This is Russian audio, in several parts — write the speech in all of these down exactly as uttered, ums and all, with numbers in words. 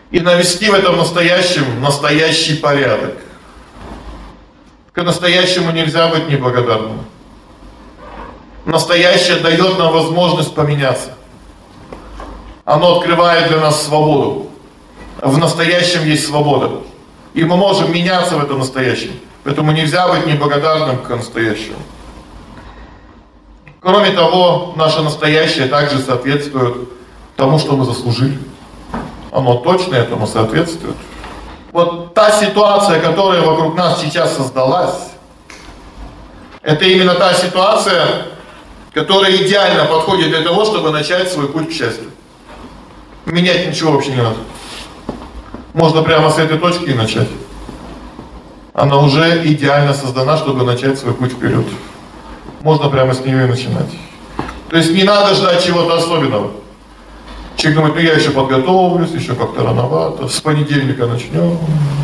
и навести в этом настоящем настоящий порядок. К настоящему нельзя быть неблагодарным. Настоящее дает нам возможность поменяться. Оно открывает для нас свободу. В настоящем есть свобода. И мы можем меняться в этом настоящем. Поэтому нельзя быть неблагодарным к настоящему. Кроме того, наше настоящее также соответствует тому, что мы заслужили. Оно точно этому соответствует. Вот та ситуация, которая вокруг нас сейчас создалась, это именно та ситуация, которая идеально подходит для того, чтобы начать свой путь к счастью. Менять ничего вообще не надо. Можно прямо с этой точки и начать. Она уже идеально создана, чтобы начать свой путь вперед. Можно прямо с нее и начинать. То есть не надо ждать чего-то особенного. Человек думает, ну я еще подготовлюсь, еще как-то рановато, с понедельника начнем.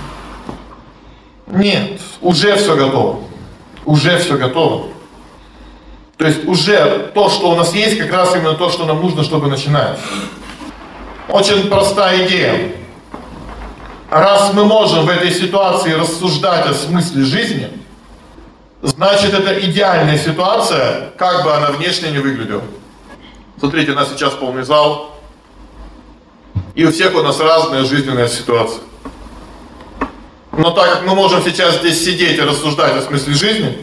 Нет, уже все готово. Уже все готово. То есть уже то, что у нас есть, как раз именно то, что нам нужно, чтобы начинать. Очень простая идея. Раз мы можем в этой ситуации рассуждать о смысле жизни, значит, это идеальная ситуация, как бы она внешне не выглядела. Смотрите, у нас сейчас полный зал, и у всех у нас разная жизненная ситуация. Но так как мы можем сейчас здесь сидеть и рассуждать о смысле жизни,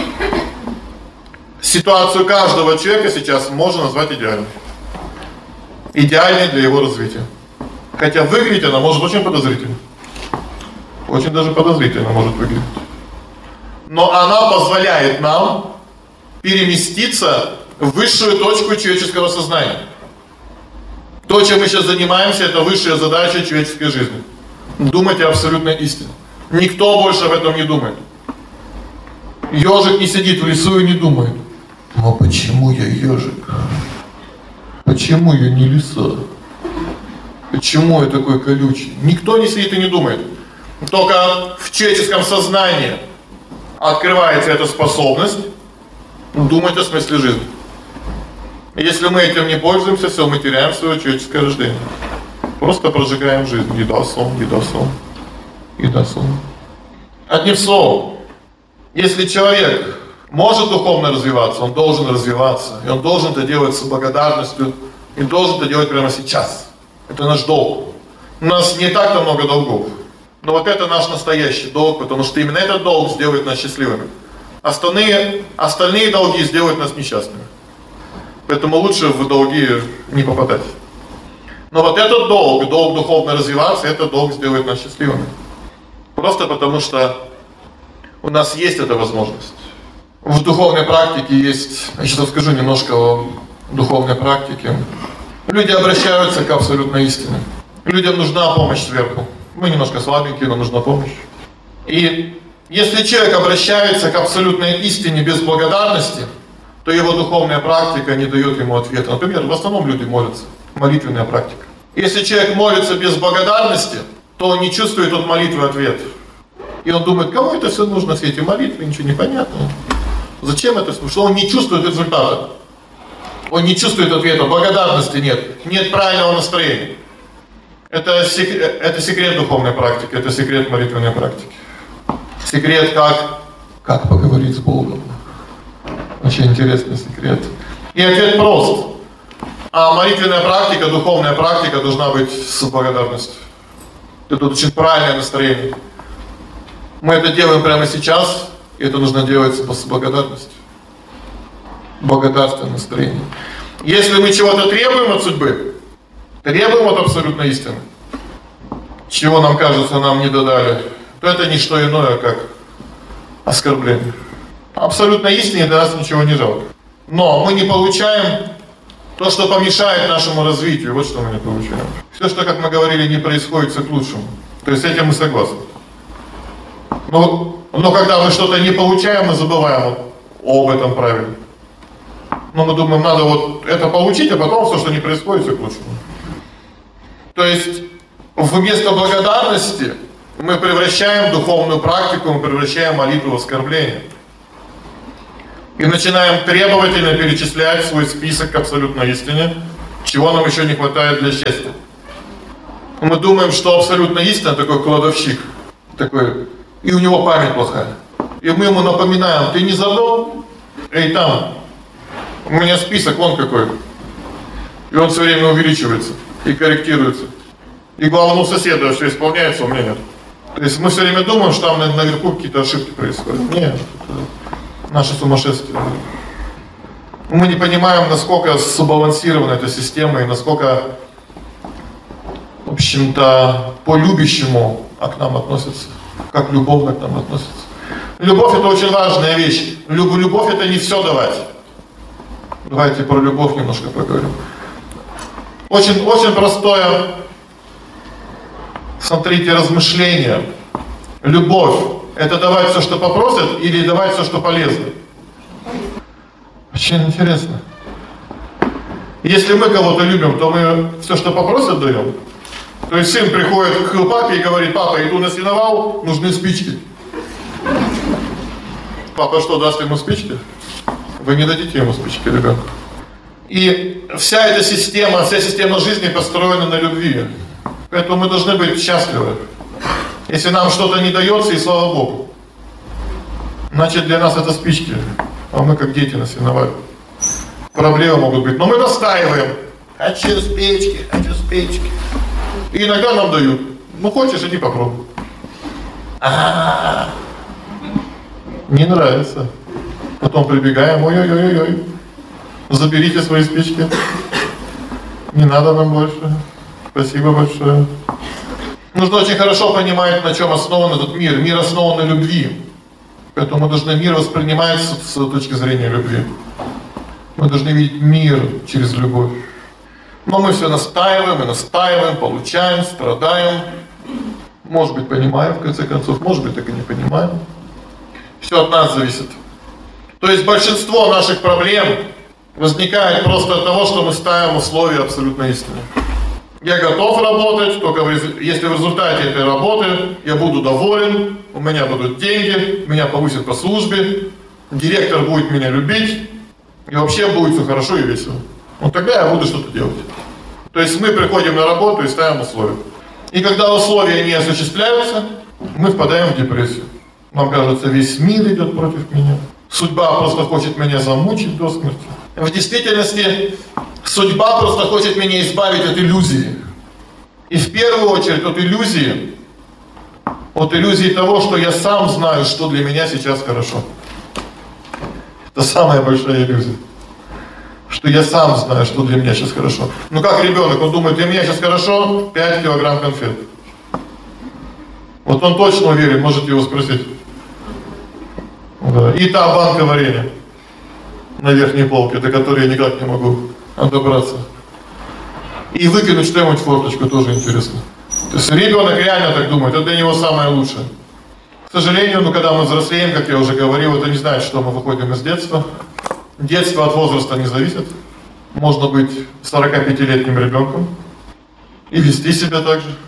ситуацию каждого человека сейчас можно назвать идеальной. Идеальной для его развития. Хотя выглядеть она может очень подозрительно. Очень даже подозрительно может выглядеть. Но она позволяет нам переместиться в высшую точку человеческого сознания. То, чем мы сейчас занимаемся, это высшая задача человеческой жизни. Думать о абсолютной истине. Никто больше об этом не думает. Ежик не сидит в лесу и не думает. Но почему я ежик? Почему я не лиса? Почему я такой колючий? Никто не сидит и не думает. Только в человеческом сознании открывается эта способность думать о смысле жизни. И если мы этим не пользуемся, все, мы теряем свое человеческое рождение. Просто прожигаем жизнь. Еда, сон, еда, сон, еда, сон. Одним словом, если человек может духовно развиваться, он должен развиваться. И он должен это делать с благодарностью. И должен это делать прямо сейчас. Это наш долг. У нас не так-то много долгов. Но вот это наш настоящий долг, потому что именно этот долг сделает нас счастливыми. Остальные, остальные долги сделают нас несчастными. Поэтому лучше в долги не попадать. Но вот этот долг, долг духовно развиваться, этот долг сделает нас счастливыми. Просто потому что у нас есть эта возможность. В духовной практике есть, я сейчас расскажу немножко о духовной практике. Люди обращаются к абсолютной истине. Людям нужна помощь сверху. Мы немножко слабенькие, но нужна помощь. И если человек обращается к абсолютной истине без благодарности, то его духовная практика не дает ему ответа. Например, в основном люди молятся. Молитвенная практика. Если человек молится без благодарности, то он не чувствует от молитвы ответ. И он думает, кому это все нужно, все эти молитвы, ничего не понятно. Зачем это? Что он не чувствует результата. Он не чувствует ответа, благодарности нет, нет правильного настроения. Это секрет, это секрет духовной практики, это секрет молитвенной практики. Секрет, как, как поговорить с Богом. Очень интересный секрет. И ответ прост. А молитвенная практика, духовная практика должна быть с благодарностью. Это очень правильное настроение. Мы это делаем прямо сейчас, и это нужно делать с благодарностью. Благодарственное настроение. Если мы чего-то требуем от судьбы, требуем от абсолютной истины, чего нам кажется, нам не додали, то это не что иное, как оскорбление. Абсолютной истине для нас ничего не жалко. Но мы не получаем то, что помешает нашему развитию. Вот что мы не получаем. Все, что, как мы говорили, не происходит, все к лучшему. То есть с этим мы согласны. Но, но когда мы что-то не получаем, мы забываем об этом правиле. Но мы думаем, надо вот это получить, а потом все, что не происходит, все к лучшему. То есть вместо благодарности мы превращаем духовную практику, мы превращаем молитву в оскорбление. И начинаем требовательно перечислять свой список к абсолютной истине, чего нам еще не хватает для счастья. Мы думаем, что абсолютно истина такой кладовщик, такой, и у него память плохая. И мы ему напоминаем: ты не забыл? Эй, там, у меня список вон какой. И он все время увеличивается и корректируется. И главному соседу все исполняется, у меня нет. То есть мы все время думаем, что там наверху какие-то ошибки происходят. Нет, это наше сумасшествие. Мы не понимаем, насколько сбалансирована эта система и насколько, в общем-то, по-любящему к нам относятся, как любовно к нам относятся. Любовь — это очень важная вещь. Любовь — это не все давать. Давайте про любовь немножко поговорим. Очень, очень простое, смотрите, размышление. Любовь — это давать все, что попросят, или давать все, что полезно? Очень интересно. Если мы кого-то любим, то мы все, что попросят, даем. То есть сын приходит к папе и говорит: папа, иду на сеновал, нужны спички. Папа что, даст ему спички? Вы не дадите ему спички, ребенку. И вся эта система, вся система жизни построена на любви. Поэтому мы должны быть счастливы. Если нам что-то не дается, и слава Богу, значит, для нас это спички. А мы как дети на сеновале. Проблемы могут быть. Но мы настаиваем. Хочу спички, хочу спички. И иногда нам дают. Ну хочешь, иди попробуй. А-а-а. Не нравится. Потом прибегаем: ой-ой-ой-ой. Заберите свои спички. Не надо нам больше. Спасибо большое. Нужно очень хорошо понимать, на чем основан этот мир. Мир основан на любви. Поэтому мы должны мир воспринимать с, с точки зрения любви. Мы должны видеть мир через любовь. Но мы все настаиваем и настаиваем, получаем, страдаем. Может быть, понимаем в конце концов, может быть, так и не понимаем. Все от нас зависит. То есть большинство наших проблем возникает просто от того, что мы ставим условия абсолютной истины. Я готов работать, только если в результате этой работы я буду доволен, у меня будут деньги, меня повысят по службе, директор будет меня любить, и вообще будет все хорошо и весело. Вот тогда я буду что-то делать. То есть мы приходим на работу и ставим условия. И когда условия не осуществляются, мы впадаем в депрессию. Нам кажется, весь мир идет против меня. Судьба просто хочет меня замучить до смерти. В действительности судьба просто хочет меня избавить от иллюзии. И в первую очередь от иллюзии, от иллюзии того, что я сам знаю, что для меня сейчас хорошо. Это самая большая иллюзия. Что я сам знаю, что для меня сейчас хорошо. Ну как ребенок, он думает: для меня сейчас хорошо пять килограмм конфет. Вот он точно уверен, можете его спросить. Да. И та банка варенья на верхней полке, до которой я никак не могу добраться. И выкинуть что-нибудь в форточку тоже интересно. То есть ребенок реально так думает, это для него самое лучшее. К сожалению, ну когда мы взрослеем, как я уже говорил, это не значит, что мы выходим из детства. Детство от возраста не зависит. Можно быть сорокапятилетним ребенком и вести себя так же.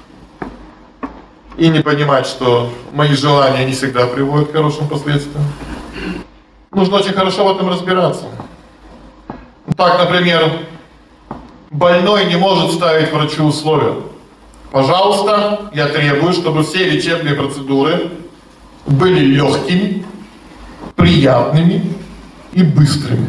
И не понимать, что мои желания не всегда приводят к хорошим последствиям. Нужно очень хорошо в этом разбираться. Так, например, больной не может ставить врачу условия: пожалуйста, я требую, чтобы все лечебные процедуры были легкими, приятными и быстрыми.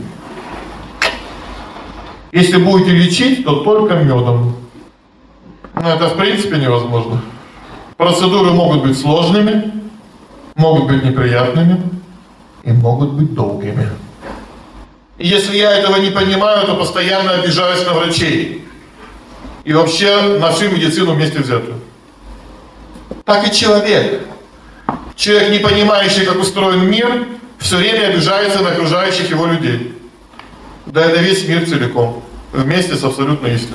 Если будете лечить, то только медом. Но это в принципе невозможно. Процедуры могут быть сложными, могут быть неприятными и могут быть долгими. И если я этого не понимаю, то постоянно обижаюсь на врачей. И вообще на всю медицину вместе взятую. Так и человек. Человек, не понимающий, как устроен мир, все время обижается на окружающих его людей. Да это весь мир целиком, вместе с абсолютной истиной.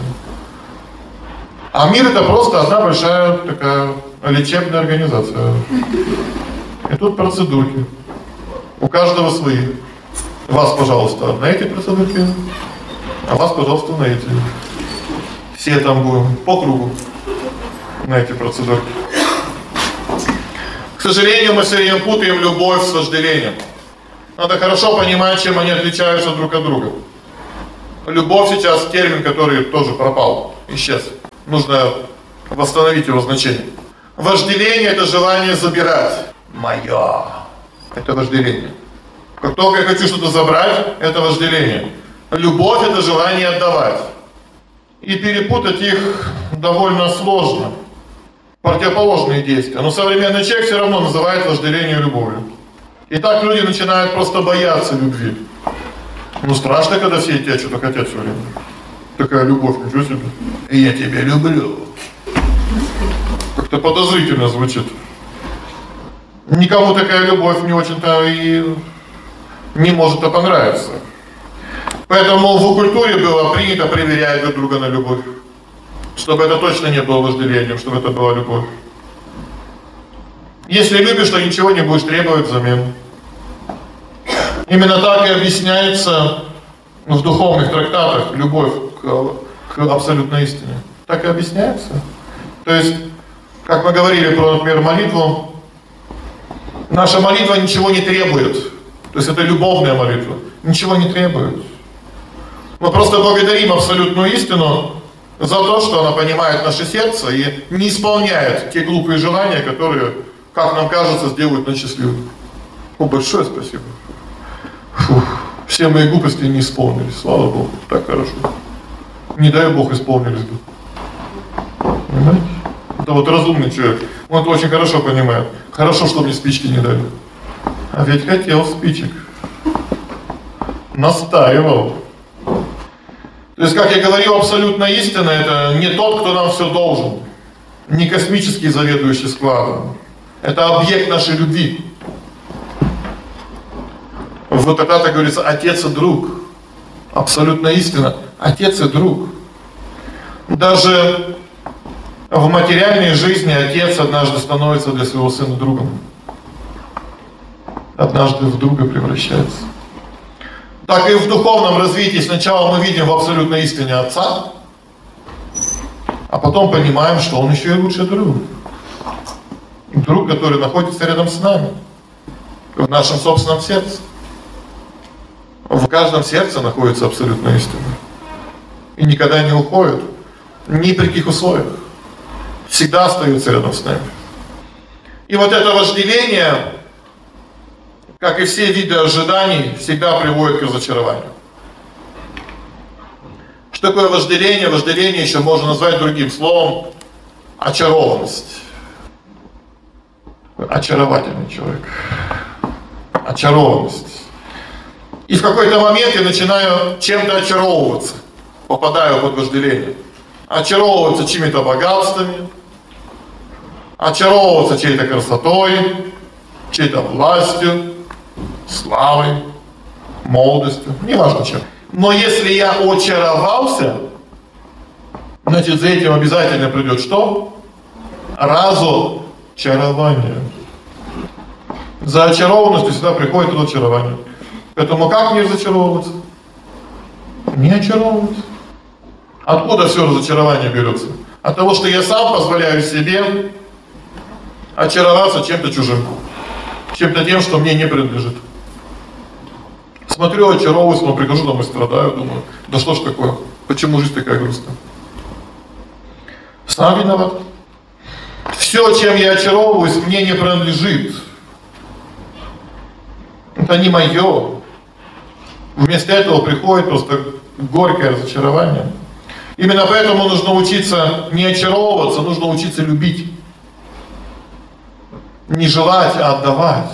А мир — это просто одна большая такая лечебная организация. И тут процедурки. У каждого свои. Вас, пожалуйста, на эти процедурки, а вас, пожалуйста, на эти. Все там будем по кругу на эти процедурки. К сожалению, мы все время путаем любовь с вожделением. Надо хорошо понимать, чем они отличаются друг от друга. Любовь сейчас термин, который тоже пропал, исчез. Нужно восстановить его значение. Вожделение – это желание забирать. Мое. Это вожделение. Как только я хочу что-то забрать, это вожделение. Любовь – это желание отдавать. И перепутать их довольно сложно. Противоположные действия. Но современный человек все равно называет вожделение любовью. И так люди начинают просто бояться любви. Ну страшно, когда все тебя что-то хотят все время. Такая любовь, ничего себе. И я тебя люблю. Как-то подозрительно звучит. Никому такая любовь не очень-то и не может-то понравиться. Поэтому в культуре было принято проверять друг друга на любовь. Чтобы это точно не было вожделением, чтобы это была любовь. Если любишь, то ничего не будешь требовать взамен. Именно так и объясняется в духовных трактатах любовь к, к абсолютной истине. Так и объясняется. То есть, как мы говорили про, например, молитву, наша молитва ничего не требует. То есть это любовная молитва. Ничего не требует. Мы просто благодарим абсолютную истину за то, что она понимает наше сердце и не исполняет те глупые желания, которые, как нам кажется, сделают нас счастливыми. О, большое спасибо. Фух, все мои глупости не исполнились, слава Богу, так хорошо. Не дай Бог исполнились бы. Понимаете? Это вот разумный человек, он это очень хорошо понимает. Хорошо, что мне спички не дали. А ведь хотел спичек. Настаивал. То есть, как я говорил, абсолютная истина – это не тот, кто нам все должен. Не космический заведующий складом. Это объект нашей любви. Вот тогда так говорится, отец и друг. Абсолютная истина. Отец и друг. Даже в материальной жизни отец однажды становится для своего сына другом. Однажды в друга превращается. Так и в духовном развитии сначала мы видим в абсолютной истине Отца, а потом понимаем, что Он еще и лучший друг. Друг, который находится рядом с нами, в нашем собственном сердце. В каждом сердце находится абсолютная истина. И никогда не уходит, ни при каких условиях. Всегда остается рядом с нами. И вот это вожделение, как и все виды ожиданий, всегда приводит к разочарованию. Что такое вожделение? Вожделение еще можно назвать другим словом очарованность. Очаровательный человек. Очарованность. И в какой-то момент я начинаю чем-то очаровываться. Попадаю под вожделение. Очаровываться чьими-то богатствами. Очаровываться чьей-то красотой. Чьей-то властью. Славой, молодостью, неважно чем. Но если я очаровался, значит за этим обязательно придет что? Разочарование. За очарованностью всегда приходит разочарование. Поэтому как не разочаровываться? Не очаровываться. Откуда все разочарование берется? От того, что я сам позволяю себе очароваться чем-то чужим. Чем-то тем, что мне не принадлежит. Смотрю, очаровываюсь, но прихожу домой, страдаю, думаю, да что ж такое, почему жизнь такая грустная? Сам виноват. Все, чем я очаровываюсь, мне не принадлежит. Это не мое. Вместо этого приходит просто горькое разочарование. Именно поэтому нужно учиться не очаровываться, нужно учиться любить. Не желать, а отдавать.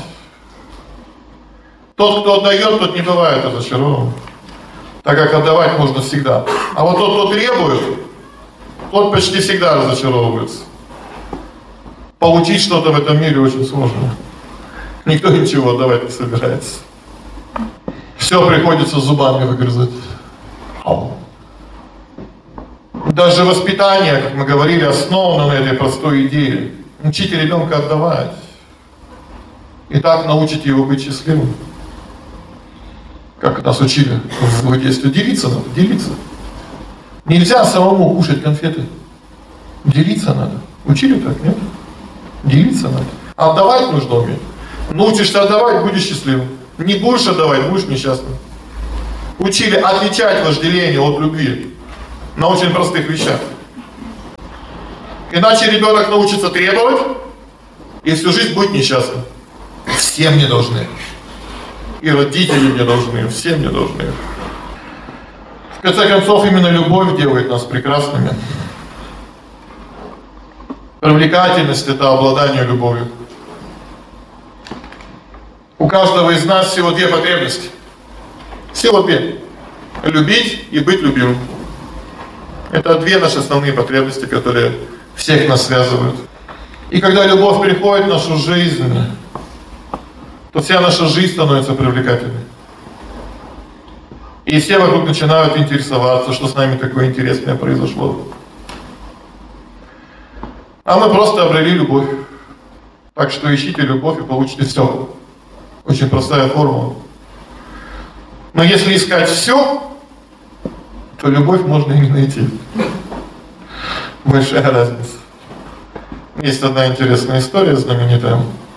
Тот, кто отдает, тот не бывает разочарован. Так как отдавать можно всегда. А вот тот, кто требует, тот почти всегда разочаровывается. Получить что-то в этом мире очень сложно. Никто ничего отдавать не собирается. Все приходится зубами выгрызать. Даже воспитание, как мы говорили, основано на этой простой идее. Учите ребенка отдавать. И так научите его быть счастливым. Как нас учили в детстве. Делиться надо, делиться. Нельзя самому кушать конфеты. Делиться надо. Учили так, нет? Делиться надо. А отдавать нужно уметь. Научишься отдавать, будешь счастливым. Не будешь отдавать, будешь несчастным. Учили отличать вожделение от любви. На очень простых вещах. Иначе ребенок научится требовать и всю жизнь будет несчастным. Все мне должны. И родители мне должны, все мне должны. В конце концов, именно любовь делает нас прекрасными. Привлекательность – это обладание любовью. У каждого из нас всего две потребности. Всего две. Любить и быть любимым. Это две наши основные потребности, которые всех нас связывают. И когда любовь приходит в нашу жизнь, то вся наша жизнь становится привлекательной. И все вокруг начинают интересоваться, что с нами такое интересное произошло. А мы просто обрели любовь. Так что ищите любовь и получите все. Очень простая формула. Но если искать все, то любовь можно и не найти. Большая разница. Есть одна интересная история, знаменитая,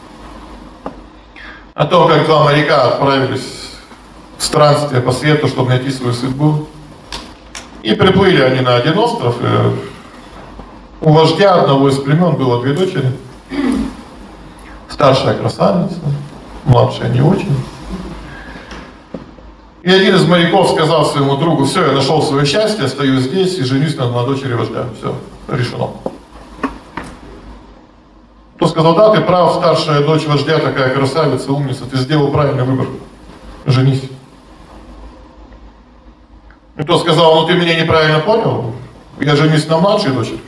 о том, как два моряка отправились в странствие по свету, чтобы найти свою судьбу. И приплыли они на один остров, и у вождя одного из племен было две дочери. Старшая красавица, младшая не очень. И один из моряков сказал своему другу: все, я нашел свое счастье, остаюсь здесь и женюсь на дочери вождя. Все, решено. Тот сказал: да, ты прав, старшая дочь вождя такая красавица, умница, ты сделал правильный выбор. Женись. И тот сказал: ну ты меня неправильно понял, я женюсь на младшей дочери.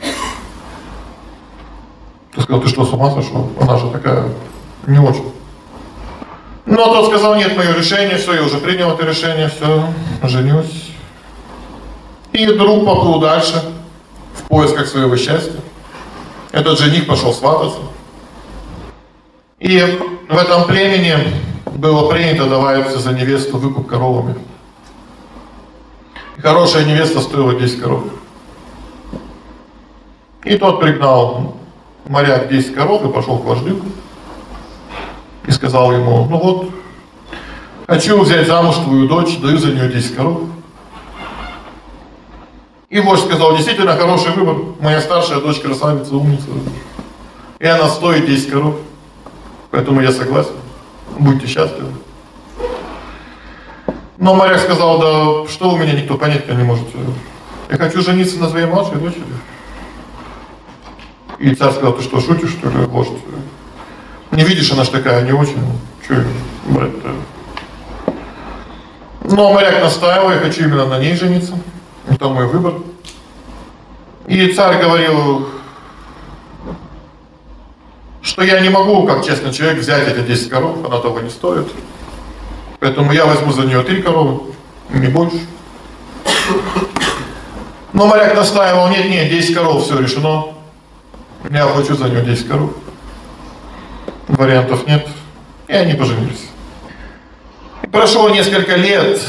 Тот сказал: ты что, с ума сошел? Она же такая не очень. Но тот сказал: нет, мое решение, все, я уже принял это решение, все, женюсь. И друг поплыл дальше, в поисках своего счастья. Этот жених пошел свататься. И в этом племени было принято давать за невесту выкуп коровами. И хорошая невеста стоила десять коров. И тот пригнал моряк десять коров и пошел к вождю. И сказал ему: ну вот, хочу взять замуж твою дочь, даю за нее десять коров. И вождь сказал: действительно хороший выбор, моя старшая дочь красавица, умница. И она стоит десять коров. Поэтому я согласен, будьте счастливы. Но моряк сказал: да что у меня никто понять-то не может. Я хочу жениться на своей младшей дочери. И царь сказал: ты что, шутишь, что ли, вождь? Не видишь, она ж такая не очень, что брать-то? Но моряк настаивал: я хочу именно на ней жениться. Это мой выбор. И царь говорил, что я не могу, как честный человек, взять эти десять коров, она того не стоит. Поэтому я возьму за нее три коровы, не больше. Но моряк настаивал: нет, нет, десять коров, все решено. Я хочу за нее десять коров. Вариантов нет. И они поженились. И прошло несколько лет,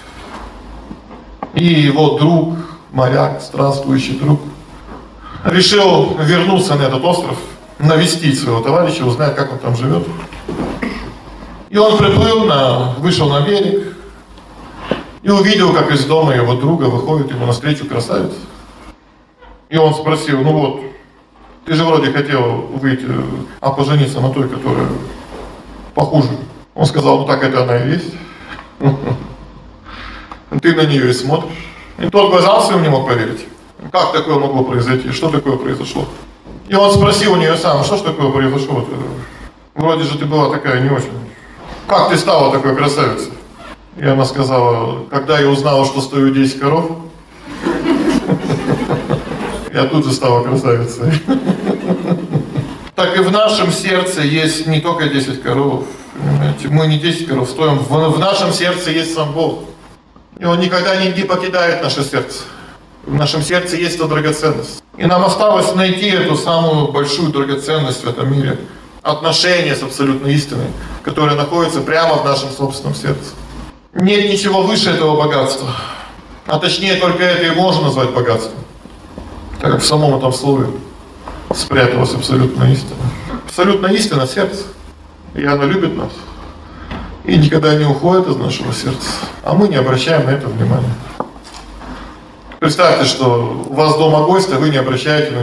и его друг, моряк, странствующий друг, решил вернуться на этот остров, навестить своего товарища, узнать, как он там живет. И он приплыл, на, вышел на берег и увидел, как из дома его друга выходит ему навстречу красавица. И он спросил: ну вот, ты же вроде хотел выйти, а пожениться на той, которая похуже. Он сказал: ну так это она и есть. Ты на нее и смотришь. И тот глазам своим не мог поверить. Как такое могло произойти? Что такое произошло? И он спросил у нее сам: что ж такое произошло? Вроде же ты была такая не очень. Как ты стала такой красавицей? И она сказала: когда я узнала, что стою десять коров, я тут же стала красавицей. Так и в нашем сердце есть не только десять коров. Понимаете? Мы не десять коров стоим. В, в нашем сердце есть сам Бог. И Он никогда не покидает наше сердце. В нашем сердце есть эта драгоценность. И нам осталось найти эту самую большую драгоценность в этом мире. Отношения с абсолютной истиной, которая находится прямо в нашем собственном сердце. Нет ничего выше этого богатства. А точнее, только это и можно назвать богатством. Так как в самом этом слове спряталась абсолютная истина. Абсолютная истина — сердце. И она любит нас. И никогда не уходит из нашего сердца. А мы не обращаем на это внимания. Представьте, что у вас дома гости, а вы не обращаете на